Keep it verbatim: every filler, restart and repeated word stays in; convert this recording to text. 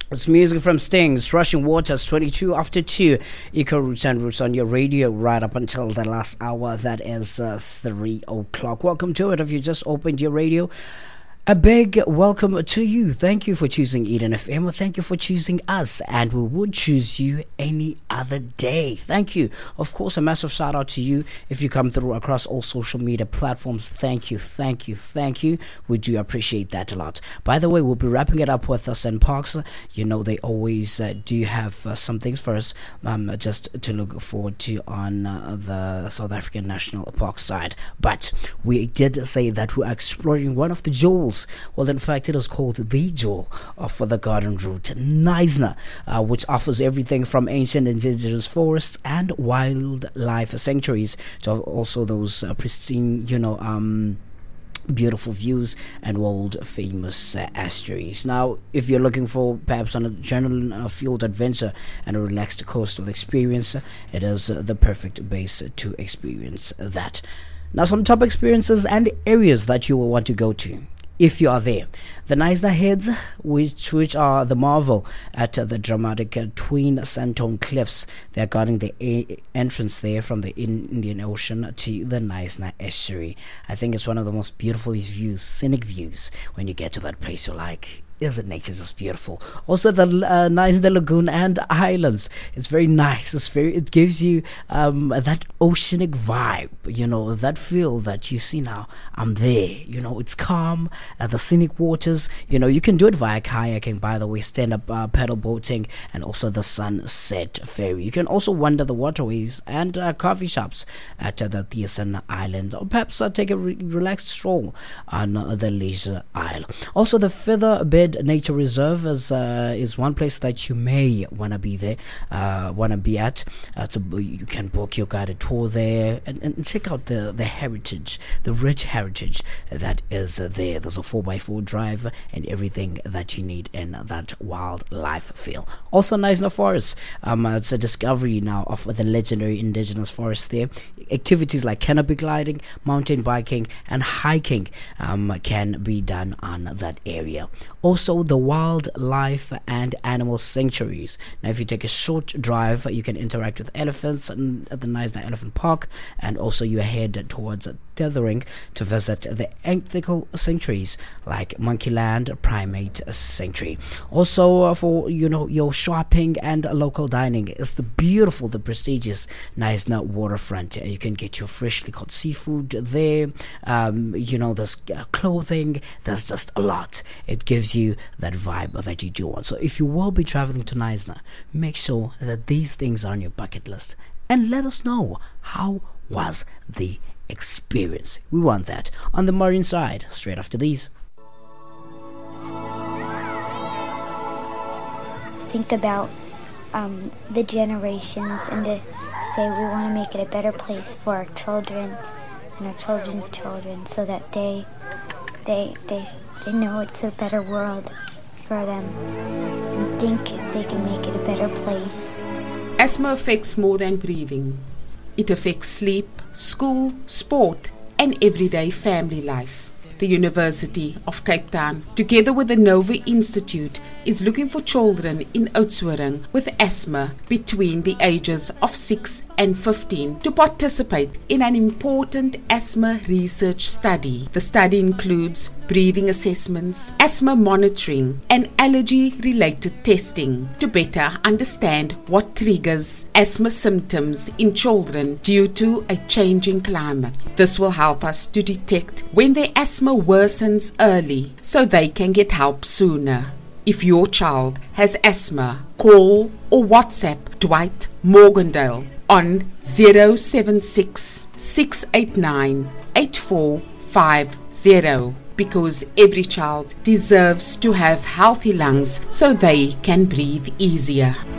It's music from Stings, Rushing Waters, twenty-two after two. Eco Roots and Roots on your radio right up until the last hour. That is uh, three o'clock. Welcome to it. If you just opened your radio, a big welcome to you. Thank you for choosing Eden F M. Thank you for choosing us. And we would choose you any other day. Thank you. Of course, a massive shout out to you if you come through across all social media platforms. Thank you, thank you, thank you. We do appreciate that a lot. By the way, we'll be wrapping it up with us and Parks. You know, they always uh, do have uh, some things for us um, just to look forward to on uh, the South African National Park side. But we did say that we're exploring one of the jewels. Well, in fact, it is called the jewel of the Garden Route, Knysna, uh, which offers everything from ancient indigenous forests and wildlife sanctuaries to also those uh, pristine, you know, um, beautiful views and world famous uh, estuaries. Now, if you're looking for perhaps on a general uh, field adventure and a relaxed coastal experience, uh, it is uh, the perfect base to experience that. Now, some top experiences and areas that you will want to go to if you are there. The Knysna Heads, which which are the marvel at uh, the dramatic uh, twin sandstone cliffs. They are guarding the a- entrance there from the in- Indian Ocean to the Knysna estuary. I think it's one of the most beautiful views, scenic views. When you get to that place, you're like, isn't nature just beautiful? Also, the uh, Knysna Lagoon and Islands. It's very nice. It's very. It gives you um, that oceanic vibe. You know, that feel that you see now. I'm there. You know, it's calm. Uh, the scenic waters. You know, you can do it via kayaking. By the way, stand up uh, paddle boating, and also the sunset ferry. You can also wander the waterways and uh, coffee shops at uh, the Thiessen Island, or perhaps uh, take a re- relaxed stroll on uh, the Leisure Isle. Also, the Feather Bed Nature Reserve is uh, is one place that you may want to be there, uh, want to be at. Uh, so you can book your guided tour there and, and check out the, the heritage, the rich heritage that is uh, there. There's a four by four drive and everything that you need in that wildlife feel. Also, Knysna Forest. Um, it's a discovery now of the legendary indigenous forest there. Activities like canopy gliding, mountain biking, and hiking um, can be done on that area. Also, the wildlife and animal sanctuaries. Now, if you take a short drive, you can interact with elephants at the Knysna Elephant Park, and also you head towards Tethering to visit the ethical sanctuaries like Monkeyland Primate Sanctuary. Also, uh, for you know your shopping and local dining is the beautiful, the prestigious Knysna waterfront. Uh, you can get your freshly caught seafood there. Um, you know, there's uh, clothing. There's just a lot. It gives you that vibe that you do want. So, if you will be traveling to Knysna, make sure that these things are on your bucket list, and let us know how was the experience. We want that on the marine side straight after these. Think about um, the generations and to say we want to make it a better place for our children and our children's children, so that they they they they know it's a better world for them and think if they can make it a better place. Asthma affects more than breathing. It affects sleep, school, sport, and everyday family life. The University of Cape Town, together with the Nova Institute, is looking for children in Oudtshoorn with asthma between the ages of six and fifteen to participate in an important asthma research study. The study includes breathing assessments, asthma monitoring, and allergy-related testing to better understand what triggers asthma symptoms in children due to a changing climate. This will help us to detect when their asthma worsens early so they can get help sooner. If your child has asthma, call or WhatsApp Dwight Morgendale on zero seven six, six eight nine, eight four five zero, because every child deserves to have healthy lungs so they can breathe easier.